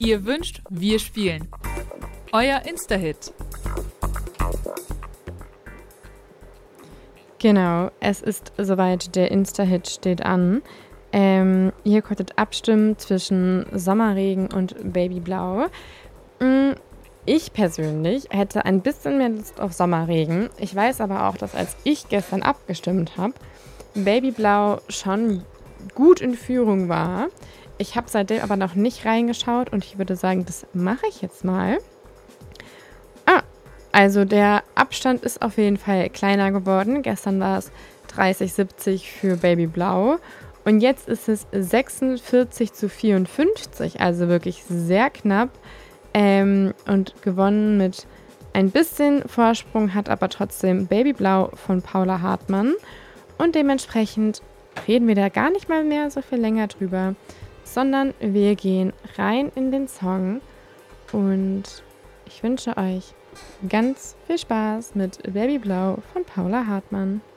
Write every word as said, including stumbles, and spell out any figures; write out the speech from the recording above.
Ihr wünscht, wir spielen. Euer Insta-Hit. Genau, es ist soweit, der Insta-Hit steht an. Ähm, ihr konntet abstimmen zwischen Sommerregen und Babyblau. Ich persönlich hätte ein bisschen mehr Lust auf Sommerregen. Ich weiß aber auch, dass als ich gestern abgestimmt habe, Babyblau schon gut in Führung war. Ich habe seitdem aber noch nicht reingeschaut und ich würde sagen, das mache ich jetzt mal. Ah, also der Abstand ist auf jeden Fall kleiner geworden. Gestern war es dreißig siebzig für Babyblau und jetzt ist es sechsundvierzig zu vierundfünfzig, also wirklich sehr knapp. Ähm, und gewonnen mit ein bisschen Vorsprung hat aber trotzdem Babyblau von Paula Hartmann. Und dementsprechend reden wir da gar nicht mal mehr so viel länger drüber, sondern wir gehen rein in den Song und ich wünsche euch ganz viel Spaß mit Babyblau von Paula Hartmann.